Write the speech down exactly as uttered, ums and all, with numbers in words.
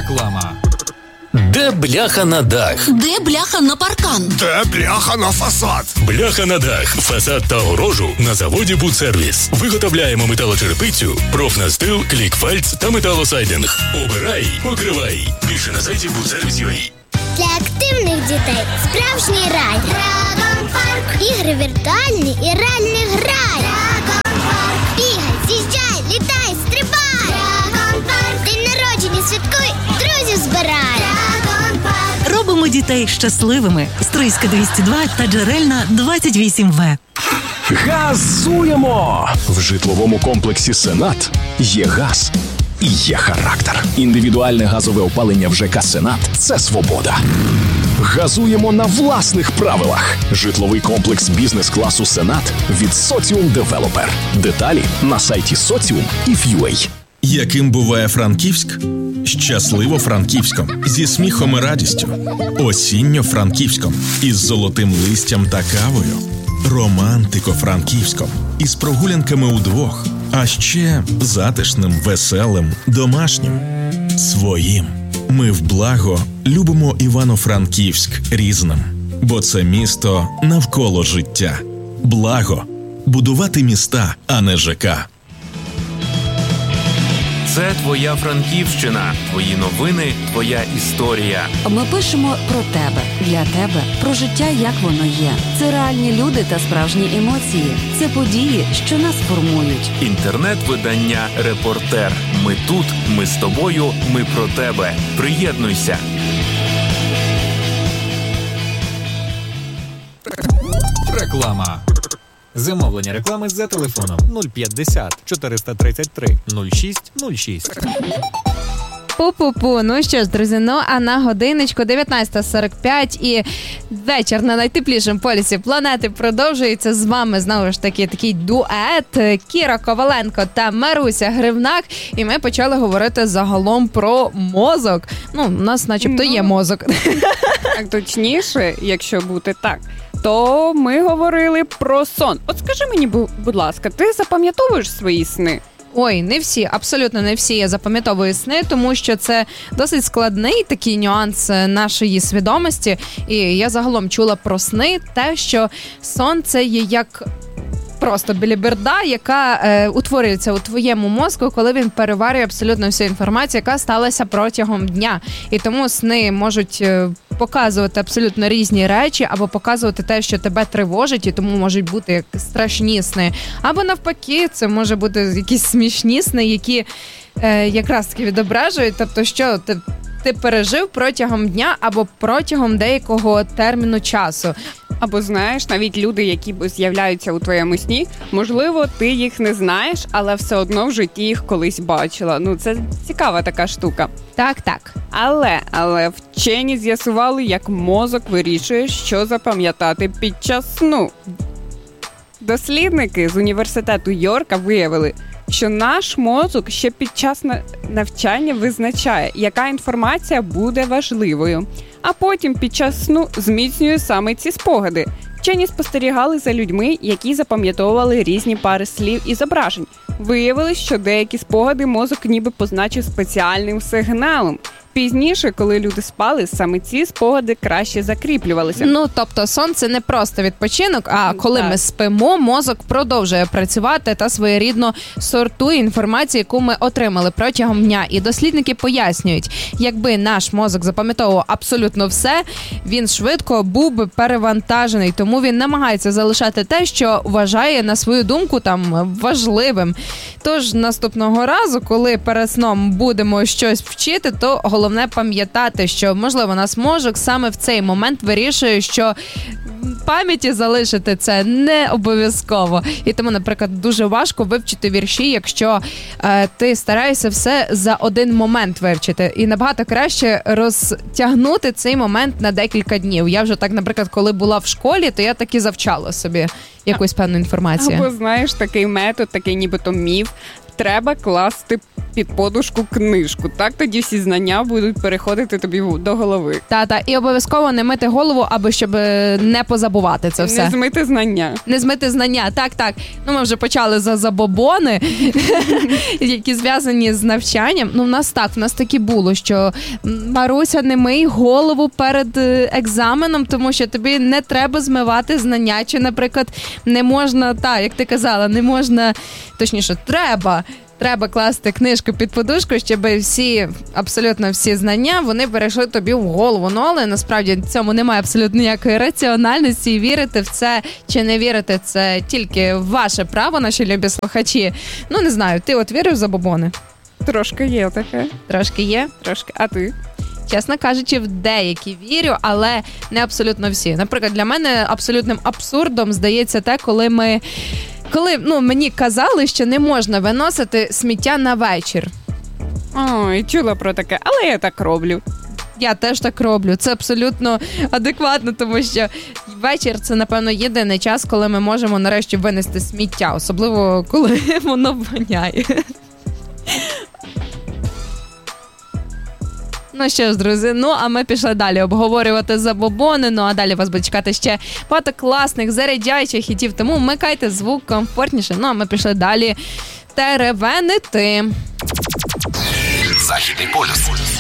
Реклама. Де бляха на дах? Де бляха на паркан? Де бляха на фасад? Бляха на дах, фасад та огорожу на заводі «Будсервіс». Виготовляємо металочерепицю, профнастил, клікфальц та металосайдинг. Обирай, покривай. Більше на сайті будсервіс.ua. Для активних дітей справжній рай. Драгон Парк. Ігри віртуальні і реальний грай. Драгон Парк. Бігай, з'їжджай, літай, стрибай. Драгон Парк. День народження святкуй, друзів збирай. Драгон Парк. Робимо дітей щасливими. Стрийська двісті два та Джерельна двадцять вісім ве. Газуємо! В житловому комплексі «Сенат» є газ і є характер. Індивідуальне газове опалення в ЖК «Сенат» – це свобода. Газуємо на власних правилах. Житловий комплекс бізнес-класу «Сенат» від «Соціум Девелопер». Деталі на сайті соціум і ф'ю ей. Яким буває Франківськ? Щасливо Франківськом, зі сміхом і радістю. Осінньо Франківськом, із золотим листям та кавою. Романтико Франківськом, із прогулянками удвох. А ще затишним, веселим, домашнім. Своїм. Ми в благо любимо Івано-Франківськ різним. Бо це місто навколо життя. Благо. Будувати міста, а не ЖК. Це твоя Франківщина, твої новини, твоя історія. Ми пишемо про тебе, для тебе, про життя, як воно є. Це реальні люди та справжні емоції. Це події, що нас формують. Інтернет-видання «Репортер». Ми тут, ми з тобою, ми про тебе. Приєднуйся. Реклама. Замовлення реклами за телефоном нуль п'ятдесят чотириста тридцять три нуль шість нуль шість. Пу-пу-пу. Ну що ж, друзі, ну а на годиночку дев'ятнадцята сорок п'ять і вечір на найтеплішому полюсі планети продовжується. З вами знову ж таки такий дует Кіра Коваленко та Маруся Гривнак. І ми почали говорити загалом про мозок. Ну, у нас начебто ну, є мозок. Так точніше, якщо бути так, то ми говорили про сон. От скажи мені, будь ласка, ти запам'ятовуєш свої сни? Ой, не всі, абсолютно не всі я запам'ятовую сни, тому що це досить складний такий нюанс нашої свідомості. І я загалом чула про сни те, що сон – це є як просто біліберда, яка е, утворюється у твоєму мозку, коли він переварює абсолютно всю інформацію, яка сталася протягом дня. І тому сни можуть е, показувати абсолютно різні речі, або показувати те, що тебе тривожить, і тому можуть бути як страшні сни. Або навпаки, це може бути якісь смішні сни, які е, якраз таки відображують, тобто, що ти ти пережив протягом дня або протягом деякого терміну часу. Або, знаєш, навіть люди, які з'являються у твоєму сні, можливо, ти їх не знаєш, але все одно в житті їх колись бачила. Ну, це цікава така штука. Так, так. Але, але вчені з'ясували, як мозок вирішує, що запам'ятати під час сну. Дослідники з університету Йорка виявили, що наш мозок ще під час навчання визначає, яка інформація буде важливою, а потім під час сну зміцнює саме ці спогади. Вчені спостерігали за людьми, які запам'ятовували різні пари слів і зображень. Виявилось, що деякі спогади мозок ніби позначив спеціальним сигналом. Пізніше, коли люди спали, саме ці спогади краще закріплювалися. Ну, тобто сон – це не просто відпочинок, а коли так. ми спимо, мозок продовжує працювати та своєрідно сортує інформацію, яку ми отримали протягом дня. І дослідники пояснюють, якби наш мозок запам'ятовував абсолютно все, він швидко був би перевантажений, тому він намагається залишати те, що вважає, на свою думку, там важливим. Тож наступного разу, коли перед сном будемо щось вчити, то головне Головне пам'ятати, що, можливо, наш мозок саме в цей момент вирішує, що в пам'яті залишити це не обов'язково. І тому, наприклад, дуже важко вивчити вірші, якщо е, ти стараєшся все за один момент вивчити. І набагато краще розтягнути цей момент на декілька днів. Я вже так, наприклад, коли була в школі, то я так і завчала собі якусь певну інформацію. Або, знаєш, такий метод, такий нібито міф, треба класти під подушку книжку. Так тоді всі знання будуть переходити тобі до голови. Та-та, і обов'язково не мити голову, аби щоб не позабувати це все. Не змити знання. Не змити знання, так, так. Ну, ми вже почали за забобони, які зв'язані з навчанням. Ну, в нас так, в нас таки було, що Маруся, не мий голову перед екзаменом, тому що тобі не треба змивати знання. Чи, наприклад, не можна, так, як ти казала, не можна, точніше, треба Треба класти книжку під подушку, щоб всі, абсолютно всі знання, вони перейшли тобі в голову. Ну, але насправді в цьому немає абсолютно ніякої раціональності, і вірити в це чи не вірити, це тільки ваше право, наші любі слухачі. Ну, не знаю, ти от вірив в забобони? Трошки є таке. Трошки є? Трошки. А ти? Чесно кажучи, в деякі вірю, але не абсолютно всі. Наприклад, для мене абсолютним абсурдом здається те, коли ми... Коли, ну, мені казали, що не можна виносити сміття на вечір. Ой, чула про таке, але я так роблю. Я теж так роблю. Це абсолютно адекватно, тому що вечір – це, напевно, єдиний час, коли ми можемо нарешті винести сміття. Особливо, коли воно воняє. Ну що ж, друзі, ну а ми пішли далі обговорювати забобони, ну а далі вас буде чекати ще багато класних, заряджаючих хітів, тому вмикайте звук комфортніше, ну а ми пішли далі теревенити. Західний полюс.